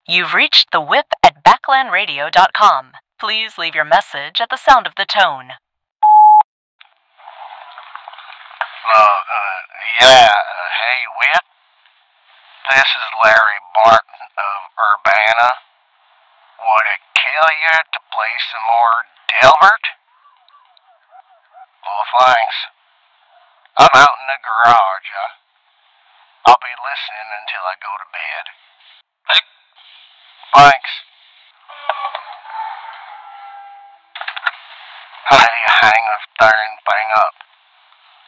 You've reached the whip at backlandradio.com. Please leave your message at the sound of the tone. Hey, Whit. This is Larry Barton of Urbana. Would it kill you to play some more Delbert? Well, thanks. I'm out in the garage. I'll be listening until I go to bed. Thanks.